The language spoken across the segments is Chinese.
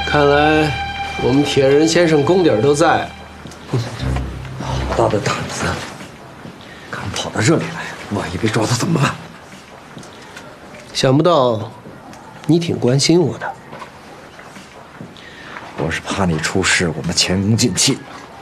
看来我们铁人先生功底儿都在。 好大的胆子，敢跑到这里来，万一被抓到怎么办？ 想不到你挺关心我的。 我是怕你出事，我们前功尽弃。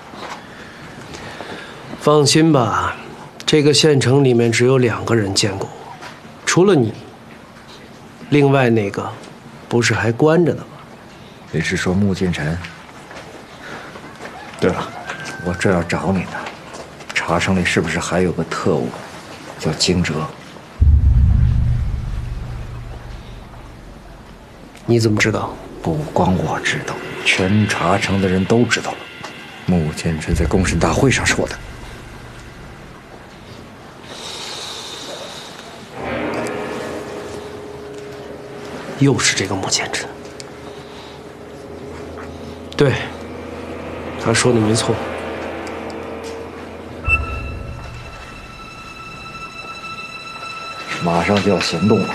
放心吧，这个县城里面只有2个人见过我，除了你，另外那个不是还关着呢吗？ 你是说穆剑尘？对了，我这要找你呢。茶城里是不是还有个特务，叫惊蛰？ 你怎么知道？ 不光我知道，全茶城的人都知道了。穆剑尘在公审大会上说的。 又是这个穆剑尘。对，他说的没错。 马上就要行动了，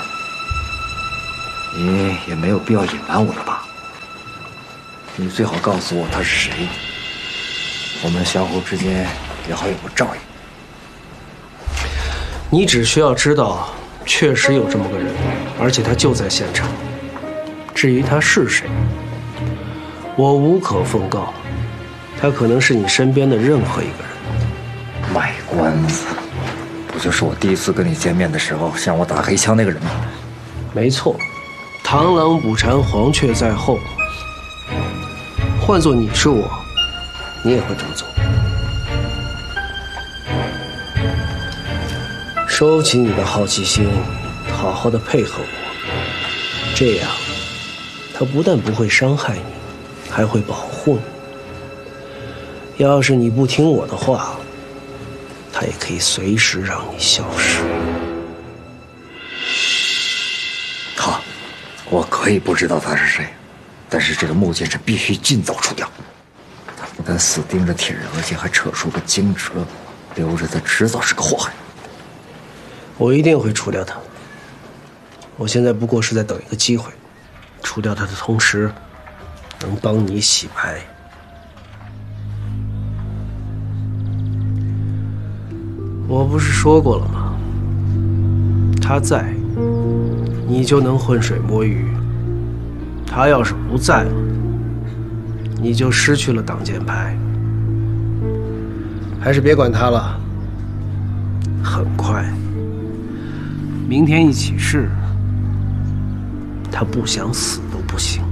你也没有必要隐瞒我了吧？你最好告诉我他是谁，我们相互之间也好有个照应。 你只需要知道，确实有这么个人，而且他就在现场。至于他是谁，我无可奉告。他可能是你身边的任何一个人。 卖关子，不就是我第一次跟你见面的时候向我打黑枪那个人吗？ 没错，螳螂捕蝉，黄雀在后。换做你是我，你也会这么做。收起你的好奇心，好好的配合我，这样，他不但不会伤害你，还会保护你。要是你不听我的话，他也可以随时让你消失。 好，我可以不知道他是谁，但是这个穆剑尘必须尽早除掉。他不但死盯着铁人，而且还扯出个惊蛰，留着他迟早是个祸害。 我一定会除掉他。我现在不过是在等一个机会，除掉他的同时，能帮你洗白。我不是说过了吗？他在，你就能浑水摸鱼；他要是不在了，你就失去了挡箭牌。还是别管他了，很快，明天一起事，他不想死都不行。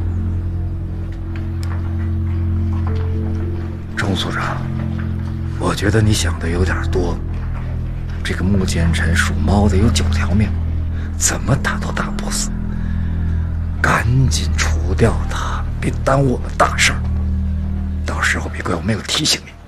钟所长，我觉得你想的有点多。这个穆剑尘属猫的有9条命，怎么打都打不死。赶紧除掉他，别耽误我们大事儿。到时候别怪我没有提醒你。